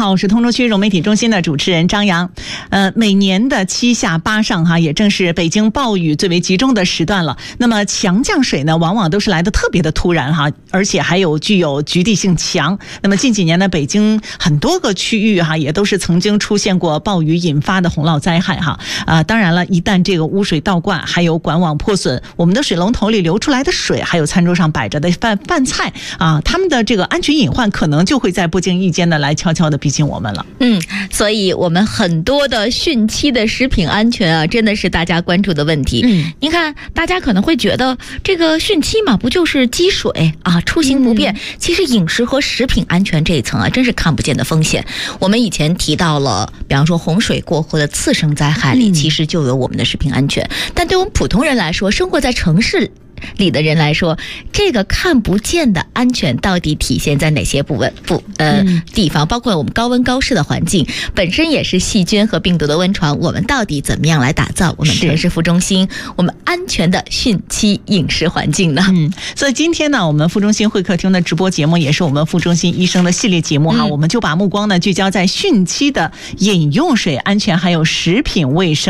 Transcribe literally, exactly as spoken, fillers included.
好，我是通州区融媒体中心的主持人张扬。呃，每年的七下八上哈，也正是北京暴雨最为集中的时段了。那么强降水呢，往往都是来得特别的突然哈，而且还有具有局地性强。那么近几年呢，北京很多个区域哈，也都是曾经出现过暴雨引发的洪涝灾害哈。啊、呃，当然了，一旦这个污水倒灌，还有管网破损，我们的水龙头里流出来的水，还有餐桌上摆着的饭饭菜啊，他们的这个安全隐患可能就会在不经意间的来悄悄的逼近我们了。 嗯，所以我们很多的汛期的食品安全啊，真的是大家关注的问题。嗯，您看，大家可能会觉得这个汛期嘛，不就是积水啊，出行不便？嗯、其实饮食和食品安全这一层啊，真是看不见的风险。我们以前提到了，比方说洪水过后的次生灾害里，其实就有我们的食品安全。嗯、但对我们普通人来说，生活在城市里的人来说，这个看不见的安全到底体现在哪些部分不呃、嗯、地方？包括我们高温高湿的环境本身也是细菌和病毒的温床，我们到底怎么样来打造我们城市副中心我们安全的汛期饮食环境呢？ 嗯，所以今天呢，我们副中心会客厅的直播节目也是我们副中心医生的系列节目哈、嗯，我们就把目光呢聚焦在汛期的饮用水安全还有食品卫生。